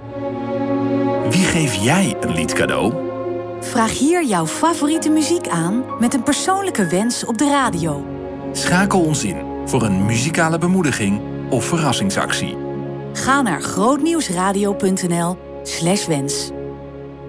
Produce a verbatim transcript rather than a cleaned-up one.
Wie geef jij een lied cadeau? Vraag hier jouw favoriete muziek aan met een persoonlijke wens op de radio. Schakel ons in voor een muzikale bemoediging of verrassingsactie. Ga naar grootnieuwsradio punt n l slash wens.